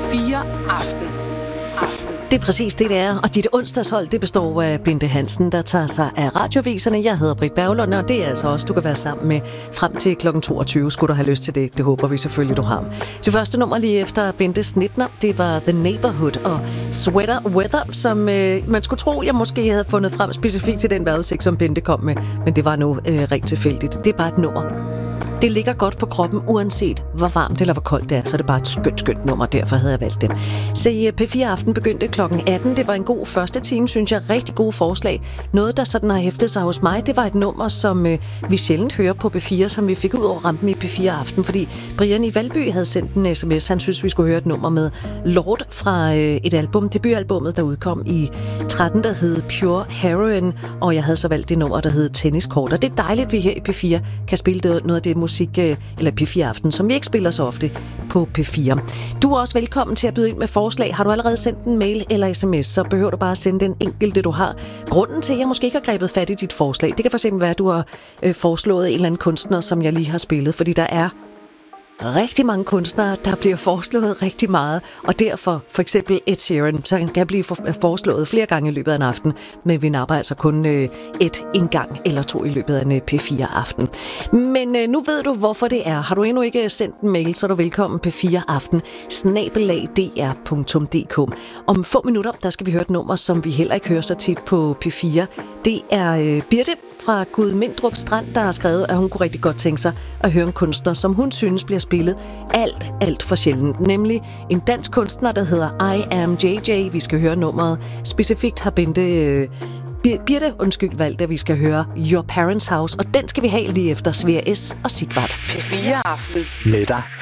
P4 Aften. Det er præcis det er, og dit onsdagshold, det består af Bente Hansen, der tager sig af radioviserne. Jeg hedder Britt Berglund, og det er altså også, du kan være sammen med frem til kl. 22. Skulle du have lyst til det? Det håber vi selvfølgelig, du har. Det første nummer lige efter Bentes 19'er, det var The Neighborhood og Sweater Weather, som man skulle tro, jeg måske havde fundet frem specifikt til den vejrudsigt, som Bente kom med, men det var nu rent tilfældigt. Det er bare et nummer. Det ligger godt på kroppen, uanset hvor varmt eller hvor koldt det er, så er det bare et skønt nummer, derfor havde jeg valgt det. Se, P4 Aften begyndte kl. 18. Det var en god første time, synes jeg. Rigtig gode forslag. Noget, der sådan har hæftet sig hos mig, det var et nummer, som vi sjældent hører på P4, som vi fik ud over rampen i P4 Aften, fordi Brian i Valby havde sendt en sms. Han synes, vi skulle høre et nummer med Lord fra et album, debutalbummet, der udkom i 13, der hed Pure Heroin, og jeg havde så valgt det nummer, der hed Tenniskort. Og det er dejligt, at vi her i P4 kan spille noget af det musik, eller P4 Aften, som vi ikke spiller så ofte på P4. Du er også velkommen til at byde ind med forslag. Har du allerede sendt en mail eller sms, så behøver du bare at sende den enkelte, du har. Grunden til, at jeg måske ikke har grebet fat i dit forslag, det kan fx være, at du har foreslået en eller anden kunstner, som jeg lige har spillet, fordi der er rigtig mange kunstnere, der bliver foreslået rigtig meget, og derfor for eksempel Ed Sheeran, så kan blive foreslået flere gange i løbet af en aften, men vi napper altså kun en gang eller to i løbet af en P4 Aften. Men nu ved du, hvorfor det er. Har du endnu ikke sendt en mail, så er du velkommen P4 Aften @dr.dk. Om få minutter, der skal vi høre et nummer, som vi heller ikke hører så tit på P4. Det er Birte fra Gudmindrup Strand, der har skrevet, at hun kunne rigtig godt tænke sig at høre en kunstner, som hun synes bliver spillet alt for sjældent. Nemlig en dansk kunstner, der hedder I Am JJ. Vi skal høre nummeret. Specifikt har Birte valgt, at vi skal høre Your Parents House, og den skal vi have lige efter Svea S. og Sigvard. P4 Aften med dig